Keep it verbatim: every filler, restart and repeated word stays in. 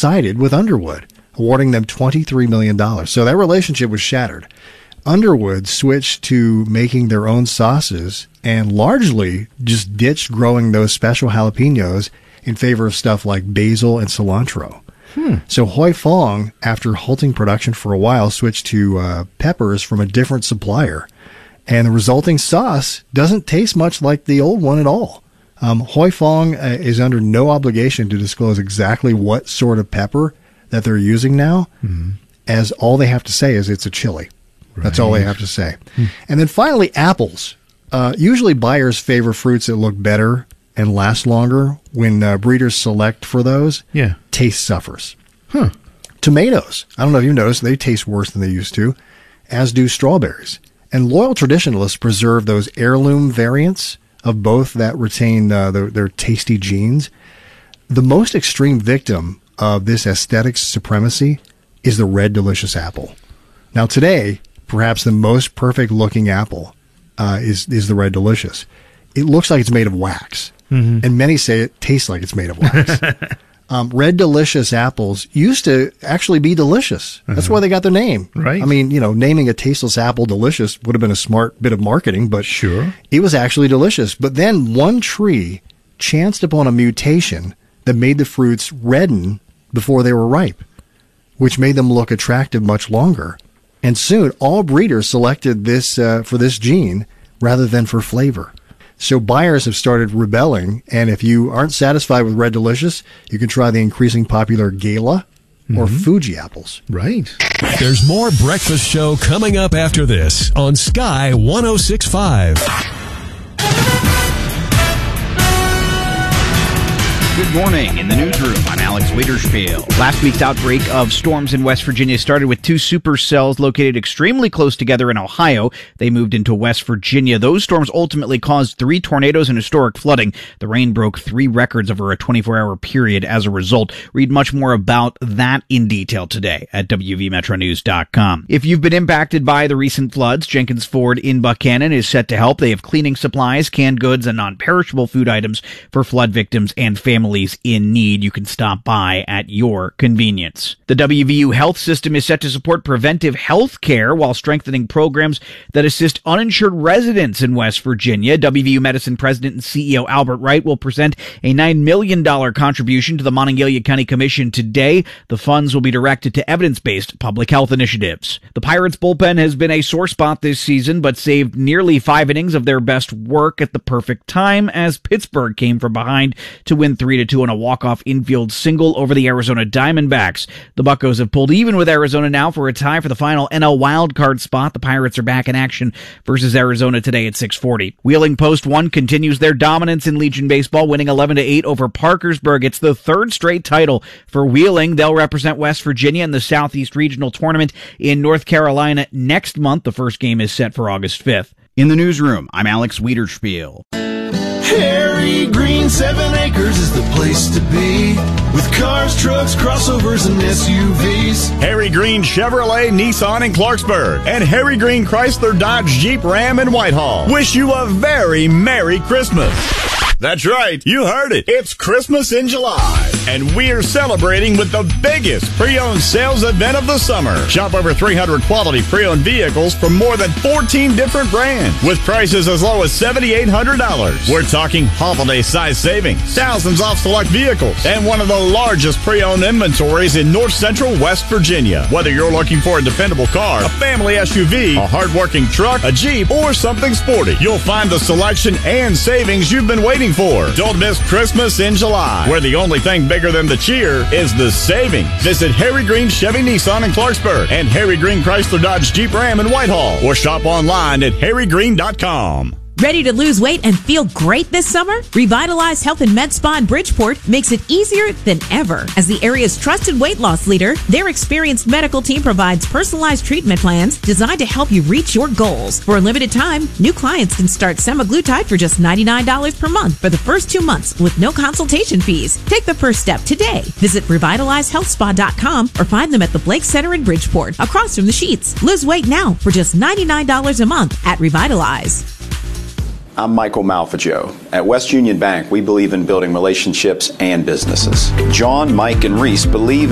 sided with Underwood, awarding them twenty-three million dollars. So that relationship was shattered. Underwood switched to making their own sauces and largely just ditched growing those special jalapenos in favor of stuff like basil and cilantro. Hmm. So Huy Fong, after halting production for a while, switched to uh, peppers from a different supplier. And the resulting sauce doesn't taste much like the old one at all. Um, Huy Fong uh, is under no obligation to disclose exactly what sort of pepper that they're using now, mm-hmm. as all they have to say is it's a chili. Right. That's all they have to say. Hmm. And then finally, apples. Uh, usually buyers favor fruits that look better and last longer. When uh, breeders select for those, yeah. taste suffers. Huh. Tomatoes, I don't know if you've noticed, they taste worse than they used to, as do strawberries. And loyal traditionalists preserve those heirloom variants of both that retain uh, their, their tasty genes. The most extreme victim of this aesthetic supremacy is the red delicious apple. Now today, perhaps the most perfect looking apple uh, is is the red delicious. It looks like it's made of wax, mm-hmm. and many say it tastes like it's made of wax. um, red delicious apples used to actually be delicious. Uh-huh. That's why they got their name. Right. I mean, you know, naming a tasteless apple delicious would have been a smart bit of marketing, but sure, it was actually delicious. But then one tree chanced upon a mutation that made the fruits redden before they were ripe, which made them look attractive much longer. And soon, all breeders selected this uh, for this gene rather than for flavor. So buyers have started rebelling, and if you aren't satisfied with Red Delicious, you can try the increasing popular Gala or mm-hmm. Fuji apples. Right. There's more Breakfast Show coming up after this on Sky one oh six point five. Good morning. In the newsroom, I'm Alex Wiederspiel. Last week's outbreak of storms in West Virginia started with two supercells located extremely close together in Ohio. They moved into West Virginia. Those storms ultimately caused three tornadoes and historic flooding. The rain broke three records over a twenty-four hour period as a result. Read much more about that in detail today at W V Metro News dot com. If you've been impacted by the recent floods, Jenkins Ford in Buchanan is set to help. They have cleaning supplies, canned goods, and non-perishable food items for flood victims and families in need. You can stop by at your convenience. The W V U health system is set to support preventive health care while strengthening programs that assist uninsured residents in West Virginia. W V U Medicine President and C E O Albert Wright will present a nine million dollars contribution to the Monongalia County Commission today. The funds will be directed to evidence-based public health initiatives. The Pirates bullpen has been a sore spot this season, but saved nearly five innings of their best work at the perfect time as Pittsburgh came from behind to win three to two on a walk-off infield single over the Arizona Diamondbacks. The Buccos have pulled even with Arizona now for a tie for the final N L wildcard spot. The Pirates are back in action versus Arizona today at six forty. Wheeling Post one continues their dominance in Legion Baseball, winning eleven to eight over Parkersburg. It's the third straight title for Wheeling. They'll represent West Virginia in the Southeast Regional Tournament in North Carolina next month. The first game is set for August fifth. In the newsroom, I'm Alex Wiederspiel. Harry Green, seven acres is the place to be. With cars, trucks, crossovers, and S U Vs. Harry Green Chevrolet, Nissan in Clarksburg. And Harry Green Chrysler, Dodge, Jeep, Ram in Whitehall. Wish you a very Merry Christmas. That's right, you heard it. It's Christmas in July, and we're celebrating with the biggest pre-owned sales event of the summer. Shop over three hundred quality pre-owned vehicles from more than fourteen different brands, with prices as low as seven thousand eight hundred dollars. We're talking holiday-size savings, thousands off select vehicles, and one of the largest pre-owned inventories in North Central West Virginia. Whether you're looking for a dependable car, a family S U V, a hard-working truck, a Jeep, or something sporty, you'll find the selection and savings you've been waiting for. Don't miss Christmas in July, where the only thing bigger than the cheer is the savings. Visit Harry Green Chevy Nissan in Clarksburg and Harry Green Chrysler Dodge Jeep Ram in Whitehall, or shop online at harry green dot com. Ready to lose weight and feel great this summer? Revitalize Health and Med Spa in Bridgeport makes it easier than ever. As the area's trusted weight loss leader, their experienced medical team provides personalized treatment plans designed to help you reach your goals. For a limited time, new clients can start semaglutide for just ninety-nine dollars per month for the first two months with no consultation fees. Take the first step today. Visit revitalize health spa dot com or find them at the Blake Center in Bridgeport, across from the Sheets. Lose weight now for just ninety-nine dollars a month at Revitalize. I'm Michael Malfagio. At West Union Bank, we believe in building relationships and businesses. John, Mike, and Reese believe